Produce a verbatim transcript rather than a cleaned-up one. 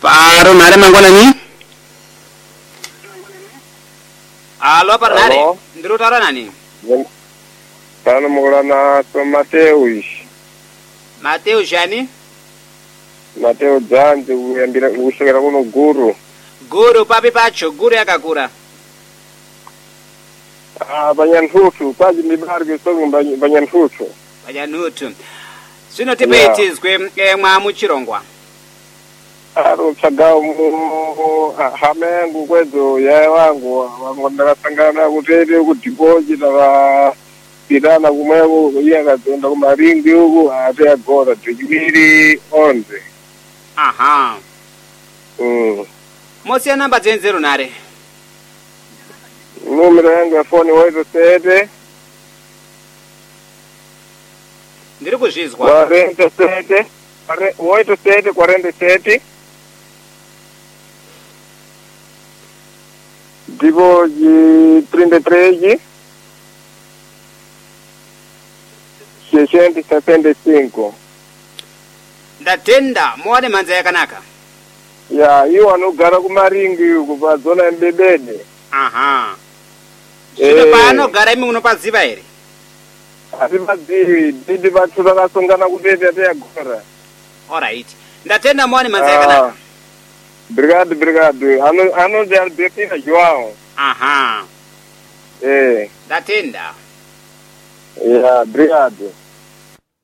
Paro nare mangona ni? Alo par nare. Alo. Ndiro tara nani? Tano mugulana to Mateus. Mateo Jani? Mateo Dzanzi uyambira kusvika kuno Guru. Guru papi pacho, guru yakakura. Ah, Banyanhutu, paji mibarge songo Banyanhutu. Banyanhutu. Zvino tipeitizwe yeah. Mwa muchirongwa. Aro chagao mu hamengu kwedzo yaya wangu wangu ndakasangana kutete kudhipoji tava pitana kumweko iye akadzenda kumaringi uku ati agora dhikiviri onze. Aha. Mm. Mosiya namba dzenzero nare. Numero yangu ya foni oito sete. Ndiri kuzvizwa. quarenta e sete. oito sete quarenta e sete. Tipo de trinta e três, seiscentos e setenta e cinco. Ndatenda muone manza yakanaka. Ya, iwo anogara kumaringi uku pazona yembebede. Aha. Zvino Eh. paanogara imi unopaziva here? Hatipazivi, titi pathu takasongana kutete atiyagora. Alright. Ndatenda muone manza yakanaka. Obrigado, obrigado. Ano, ano de Albertina João. Aha. Eh. Ndatenda. Ya, obrigado.